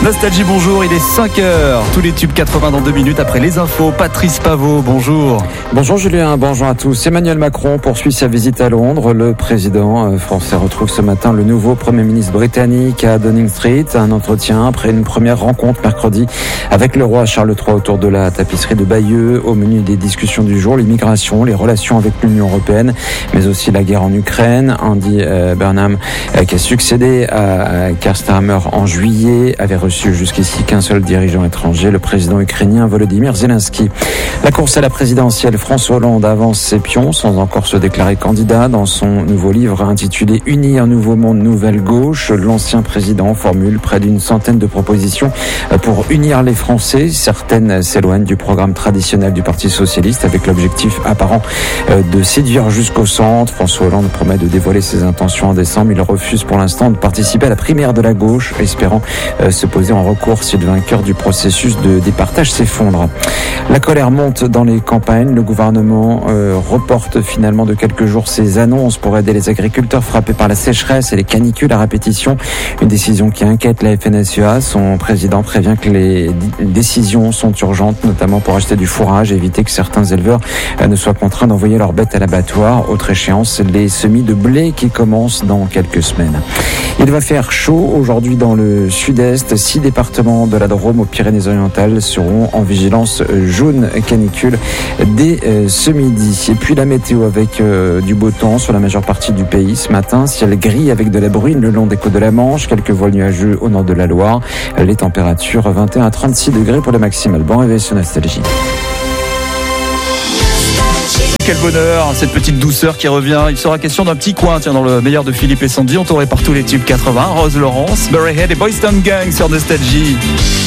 Nostalgie, bonjour, il est 5h. Tous les tubes 80 dans 2 minutes après les infos. Patrice Paveau, bonjour. Bonjour Julien, bonjour à tous. Emmanuel Macron poursuit sa visite à Londres. Le président français retrouve ce matin le nouveau Premier ministre britannique à Downing Street. Un entretien après une première rencontre mercredi avec le roi Charles III autour de la tapisserie de Bayeux. Au menu des discussions du jour, l'immigration, les relations avec l'Union européenne, mais aussi la guerre en Ukraine. Andy Burnham, qui a succédé à Keir Starmer en juillet, avait reçu jusqu'ici qu'un seul dirigeant étranger, le président ukrainien Volodymyr Zelensky. La course à la présidentielle, François Hollande avance ses pions sans encore se déclarer candidat. Dans son nouveau livre intitulé « Unir Nouveau Monde, Nouvelle Gauche », l'ancien président formule près d'une centaine de propositions pour unir les Français. Certaines s'éloignent du programme traditionnel du Parti socialiste avec l'objectif apparent de séduire jusqu'au centre. François Hollande promet de dévoiler ses intentions en décembre. Il refuse pour l'instant de participer à la primaire de la gauche, espérant se poser en recours si le vainqueur du processus de départage s'effondre. La colère monte dans les campagnes. Le gouvernement reporte finalement de quelques jours ses annonces pour aider les agriculteurs frappés par la sécheresse et les canicules à répétition. Une décision qui inquiète la FNSEA. Son président prévient que les décisions sont urgentes, notamment pour acheter du fourrage et éviter que certains éleveurs ne soient contraints d'envoyer leurs bêtes à l'abattoir. Autre échéance, les semis de blé qui commencent dans quelques semaines. Il va faire chaud aujourd'hui dans le sud-est. 6 départements de la Drôme aux Pyrénées-Orientales seront en vigilance jaune canicule dès ce midi. Et puis la météo avec du beau temps sur la majeure partie du pays ce matin. Ciel gris avec de la bruine le long des côtes de la Manche. Quelques voiles nuageux au nord de la Loire. Les températures 21 à 36 degrés pour le maximal. Bon réveil sur Nostalgie. Quel bonheur, cette petite douceur qui revient. Il sera question d'un petit coin, dans le meilleur de Philippe et Sandy. On t'aurait par tous les tubes 80. Rose Laurence, Bury Head et Boys Town Gang sur Nostalgie.